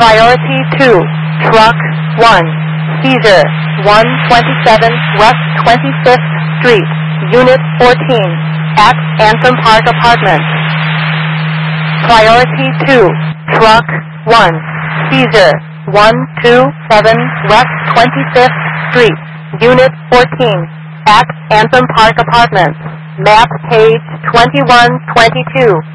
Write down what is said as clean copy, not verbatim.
Priority 2, Truck 1, Seizure, 127 West 25th Street, Unit 14, at Anthem Park Apartments. Priority 2, Truck 1, Seizure, 127 West 25th Street, Unit 14, at Anthem Park Apartments. Map page 2122.